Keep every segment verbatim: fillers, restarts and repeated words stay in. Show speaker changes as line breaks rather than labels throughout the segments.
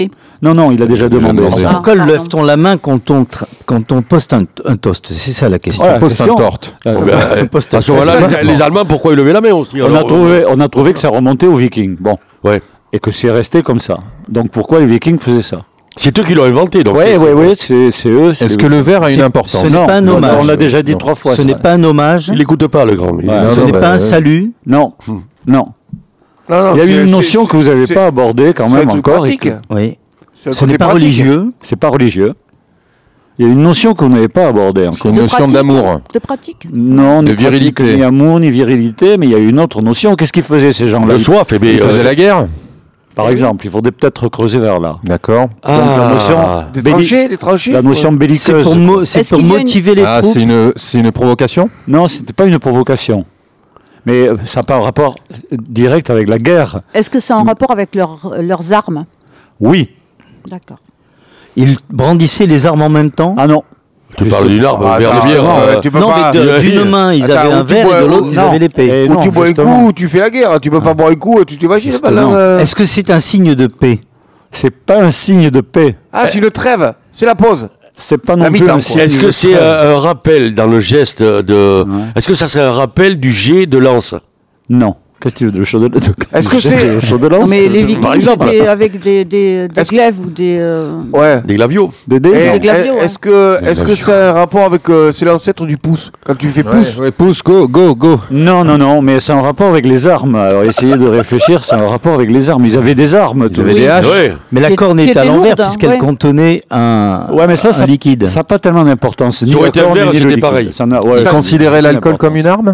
Non, non, il a déjà demandé.
demandé.
ça.
Ah,
Pourquoi
pardon.
lève-t-on la main quand on, tra- quand on poste un, un toast? C'est ça la question.
Ouais,
On poste
question.
un torte.
Euh,
Oh, ben,
On poste
à
un
ce moment-là,
toast.
les, les Allemands, pourquoi ils levaient la main aussi
on, a
alors,
trouvé, on a trouvé que ça remontait aux Vikings. Bon.
Ouais.
Et que c'est resté comme ça. Donc pourquoi les Vikings faisaient ça?
C'est eux qui l'ont inventé. Donc
Oui,
c'est-
oui,
c'est-
oui, c'est, c'est eux. c'est
Est-ce
eux.
que le verre a une
C'est-
importance?
ce n'est
Non,
pas un
on a-
hommage.
On l'a déjà dit
Non.
trois fois.
Ce
ça.
n'est pas un hommage,
Il n'écoute pas, le grand. Il-
Ouais.
Non,
ce
non,
n'est
bah,
pas un
ouais.
salut.
Non, non.
Non, non,
Il y a
c'est-
une
c'est-
notion que vous n'avez
c'est-
pas abordée quand
c'est
même
un truc
encore. et
pratique.
que-
Oui.
C'est un
Ce n'est
côté
pas
pratique.
religieux.
C'est pas religieux. Il y a une notion que vous n'avez pas abordée
C'est
encore.
une
De
notion
pratique,
d'amour.
De pratique.
Non,
De
ni pratique,
virilité.
Ni amour, ni virilité, mais il y a une autre notion. Qu'est-ce qu'ils faisaient ces gens-là?
Le soif, eh bien,
Ils
euh,
faisaient la guerre?
Par exemple, il faudrait peut-être creuser vers là.
D'accord.
Donc, la notion,
Des
belli-
tranchées, des tranchées.
la notion
C'est
belliqueuse.
pour, mo- c'est
Est-ce
pour
qu'il y a une-
motiver les
Ah,
troupes.
c'est une, c'est une provocation?
Non, c'était pas une provocation. Mais euh, ça n'a pas un rapport direct avec la guerre.
Est-ce que c'est en rapport avec leur- leurs armes?
Oui.
D'accord.
Ils brandissaient les armes en même temps.
Ah non.
Tu parles d'une arme,
Ah,
vers
attends,
les bières.
euh,
euh,
tu peux
Non,
pas.
mais de-
euh,
d'une
euh,
main, ils
attends,
avaient un
où tu
verre
bois-
et de l'autre,
où-
ils
non.
avaient l'épée.
Et
Ou
non,
tu bois un
justement.
coup, tu fais la guerre. Tu peux pas boire un coup, tu t'imagines pas là.
Justement.
euh,
Est-ce que c'est un signe de paix?
C'est pas un signe de paix.
Ah, c'est une trêve. C'est la pause.
C'est pas non
La
plus
mi-temps,
un
quoi.
signe
Est-ce que
de
c'est
trêve.
un, un rappel dans le geste de.
Ouais.
Est-ce que ça serait un rappel du jet de lance?
Non. Qu'est-ce que tu veux de le chaud de, de-
Est-ce que
du-
c'est-
le chaud de
Non,
lance
mais les
par
Vikings,
exemple.
c'était avec des, des, des
Est-ce-
glaives ou des... euh,
Ouais.
Des glavios.
Des dés,
Et-
non.
Des glavios,
Est-ce que,
Des
est-ce que
glavios.
ça a un rapport avec. euh, c'est l'ancêtre du pouce. Quand tu fais pouce.
Ouais, ouais, pouce, go, go, go.
Non, non, non, mais c'est en rapport avec les armes. Alors essayez de réfléchir, c'est en rapport avec les armes. Ils avaient des armes.
Ils
tous.
avaient des haches.
Ouais.
Mais la
Qui-
corne
qui
est à
était
l'envers
lourde, hein,
puisqu'elle
ouais.
contenait un,
Ouais, mais ça,
un
ça
liquide.
Ça n'a pas tellement d'importance. Ni
Ça aurait
la
été un
corne,
verre,
ni le
c'était
liquide.
pareil.
Ça n'a- ouais,
Ils
ça-
considéraient
aucune
l'alcool comme une
importance.
arme?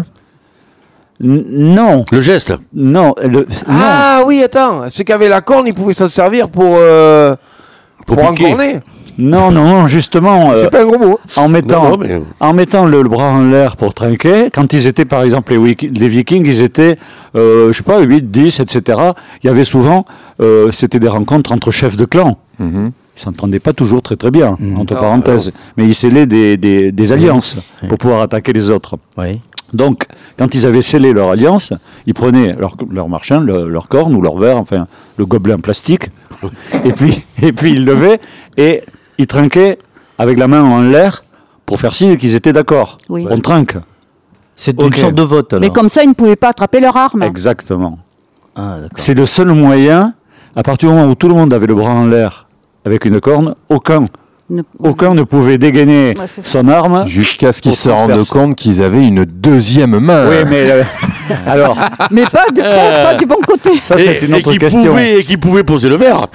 N- Non,
Le geste.
non, le- non.
Ah oui, attends. C'est qu'avec la corne, ils pouvaient s'en servir pour. euh,
Pour
pour
piquer.
encorner.
Non, non, non, justement, euh,
C'est pas un gros mot.
en mettant,
Non, non, mais-
en mettant le, le bras en l'air pour trinquer, quand ils étaient, par exemple, les, wiki- les Vikings, ils étaient, euh, je sais pas, huit, dix, et cetera. Il y avait souvent, euh, c'était des rencontres entre chefs de clan.
Mhm.
Ils s'entendaient pas toujours très très bien,
Mhm.
entre
Non,
parenthèses. Mais ils scellaient des, des, des alliances pour pouvoir attaquer les autres.
Oui.
Donc, quand ils avaient scellé leur alliance, ils prenaient leur, leur marchand, le- leur corne ou leur verre, enfin, le gobelet en plastique, et puis, et puis ils levaient et ils trinquaient avec la main en l'air pour faire signe qu'ils étaient d'accord.
Oui.
On trinque.
C'est
Ok.
une sorte de vote alors.
Mais comme ça, ils ne pouvaient pas attraper leur arme.
Exactement.
Ah, d'accord.
C'est le seul moyen, à partir du moment où tout le monde avait le bras en l'air avec une corne, aucun,
Ne-
aucun ne pouvait dégainer
Ouais, c'est ça.
son arme.
Jusqu'à ce qu'ils
Pour
se rendent
transpercer.
compte qu'ils avaient une deuxième main.
Oui, mais euh, alors,
Mais pas du, pas, pas du bon côté.
ça c'est
Et-
une
et
autre
qui
question.
pouvait- Et qui pouvait poser le verre.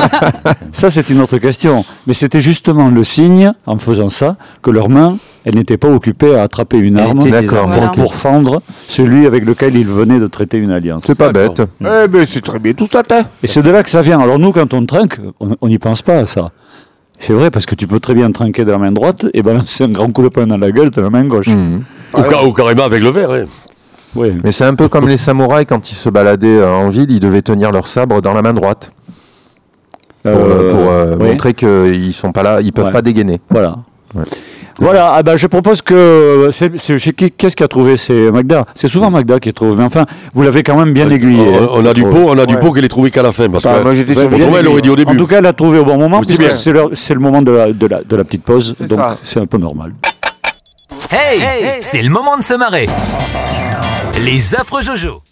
Ça, c'est une autre question. Mais c'était justement le signe, en faisant ça, que leurs mains, elles n'étaient pas occupées à attraper une
Elles
arme
étaient
D'accord.
désarmées.
pour, pour fendre celui avec lequel ils venaient de traiter une alliance.
C'est pas
D'accord.
bête.
Eh ben, c'est très bien tout ça, t'as.
Et c'est de là que ça vient. Alors nous, quand on trinque, on n'y pense pas à ça. C'est vrai, parce que tu peux très bien trinquer de la main droite et balancer un grand coup de poing dans la gueule de la main gauche.
Mhm.
Ou, ca- ou carrément avec le verre. hein.
Oui.
Mais c'est un peu comme les samouraïs quand ils se baladaient euh, en ville, ils devaient tenir leur sabre dans la main droite pour, euh, pour, euh,
oui.
montrer qu'ils sont pas là, ils peuvent
Ouais.
pas dégainer.
Voilà.
Ouais.
Voilà, ah ben, je propose que. c'est- c'est- c'est- qui- Qu'est-ce qui a trouvé? C'est Magda. C'est souvent Magda qui trouve. Mais enfin, vous l'avez quand même bien aiguillé. hein.
On, on a du pot, on a du
Ouais.
pot qu'elle est trouvé qu'à la fin. Parce
Attends,
que,
moi, j'étais
Ouais,
sur le
autrement, elle aurait dit au
En
début.
tout cas, elle a trouvé au bon moment,
Oui,
puisque
bien.
c'est, l'heure- c'est le moment de la, de la, de la petite pause.
C'est
Donc,
ça.
c'est un peu normal.
Hey, c'est le moment de se marrer. Les affreux Jojo.